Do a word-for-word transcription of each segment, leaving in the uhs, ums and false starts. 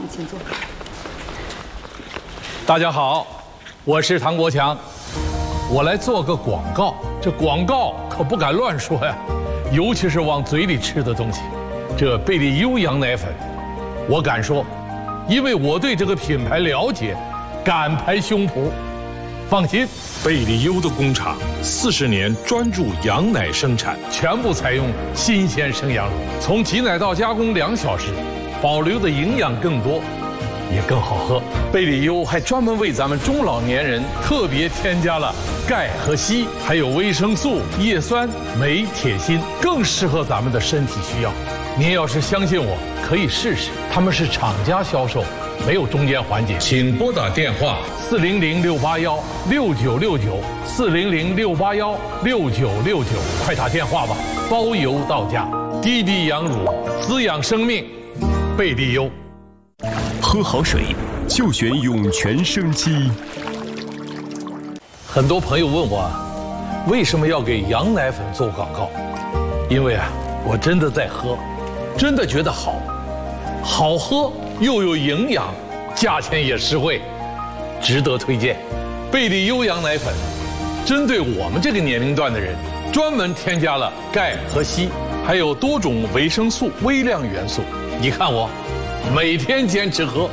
请坐。 大家好，我是唐国强，我来做个广告。这广告可不敢乱说呀，尤其是往嘴里吃的东西。这贝利优羊奶粉，我敢说，因为我对这个品牌了解，敢拍胸脯。放心， 贝利优的工厂四十年专注羊奶生产， 全部采用新鲜生羊乳，从挤奶到加工两小时，保留的营养更多，也更好喝。贝利优还专门为咱们中老年人特别添加了钙和硒，还有维生素、叶酸、镁、铁、锌，更适合咱们的身体需要。您要是相信我，可以试试。他们是厂家销售，没有中间环节。 请拨打电话四零零六八幺六九六九四零零六八幺六九六九，快打电话吧，包邮到家。滴滴羊乳，滋养生命，贝利优。 喝好水就选涌泉生机。 很多朋友问我，为什么要给羊奶粉做广告？因为啊，我真的在喝，真的觉得好，好喝又有营养，价钱也实惠，值得推荐。贝利优羊奶粉针对我们这个年龄段的人，专门添加了钙和硒，还有多种维生素、微量元素。你看我每天坚持喝。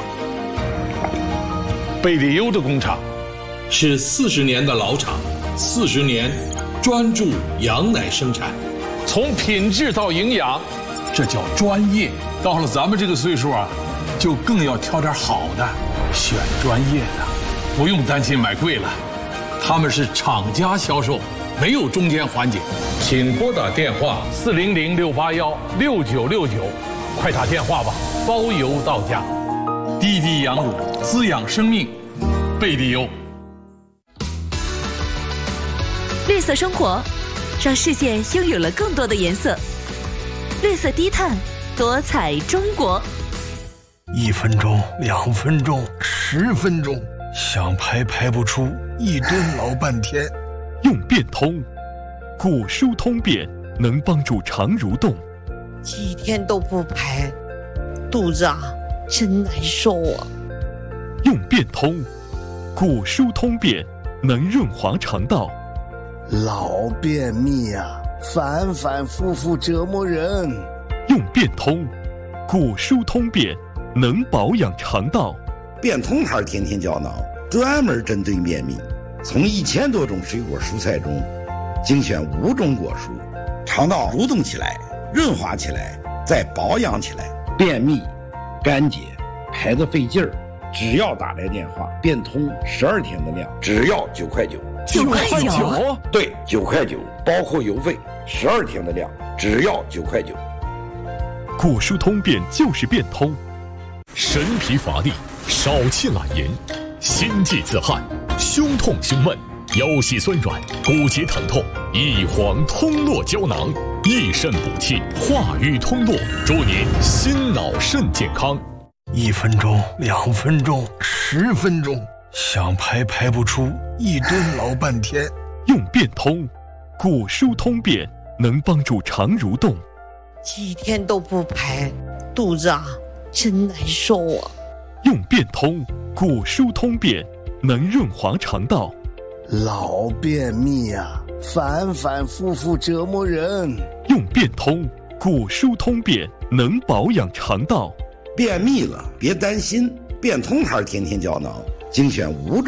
贝利优的工厂是四十年的老厂，四十年专注羊奶生产， 从品质到营养，这叫专业。到了咱们这个岁数啊，就更要挑点好的，选专业的，不用担心买贵了。他们是厂家销售，没有中间环节。 请拨打电话四零零六八幺六九六九，快打电话吧，包邮到家。滴滴羊乳，滋养生命，贝利优。 绿色生活，让世界拥有了更多的颜色。绿色低碳，多彩中国。 一分钟、两分钟、十分钟，想排排不出，一蹲老半天。 用变通，骨疏通便能帮助肠蠕动。 几天都不排，肚子啊真难受啊。 用变通，骨疏通便能润滑肠道。 老便秘啊，反反复复折磨人。 用变通，骨疏通便能保养肠道。 变通牌天天胶囊专门针对便秘，从一千多种水果蔬菜中精选五种果蔬，肠道蠕动起来，润滑起来，再保养起来。便秘、干结、排得费劲儿，只要打来电话，变通十二天的量，只要九块九。 九块九？ 对，九块九，包括邮费，十二天的量，只要九块九。 骨疏通便就是变通。神疲乏力，少气懒言，心悸自汗，胸痛胸闷，腰膝酸软，骨节疼痛，一黄通络胶囊，益肾补气，化瘀通络，祝您心脑肾健康。 一分钟、两分钟、十分钟，想排排不出，一蹲老半天。 用变通，骨疏通便能帮助肠蠕动。 几天都不排，肚子啊真难受啊。 用变通，骨疏通便能润滑肠道。 老便秘啊，反反复复折磨人。 用变通，骨疏通便能保养肠道。 便秘了别担心，变通牌天天胶囊精选五种